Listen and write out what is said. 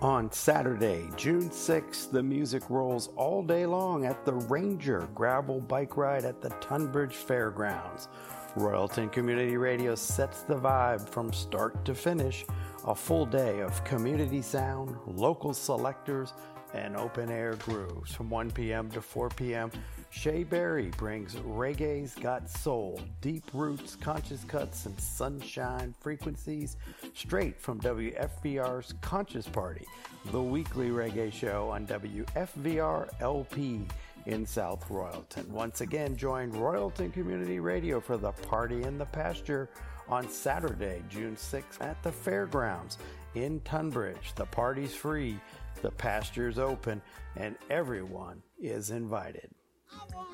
On Saturday, June 6th, the music rolls all day long at the Ranger Gravel Bike Ride at the Tunbridge Fairgrounds. Royalton Community Radio sets the vibe from start to finish. A full day of community sound, local selectors, and open-air grooves. From 1 p.m. to 4 p.m., Shay Berry brings Reggae's Got Soul, deep roots, conscious cuts, and sunshine frequencies straight from WFVR's Conscious Party, the weekly reggae show on WFVR LP in South Royalton. Once again, join Royalton Community Radio for the Party in the Pasture on Saturday, June 6th at the Fairgrounds in Tunbridge. The party's free, the pasture's open, and everyone is invited.